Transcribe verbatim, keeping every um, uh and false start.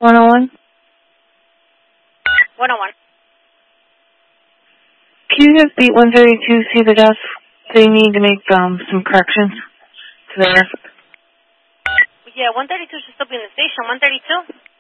one oh one? one oh one. Can you just beat one thirty-two, see the desk? They need to make um some corrections to there. Yeah, one thirty-two should still be in the station. one thirty-two?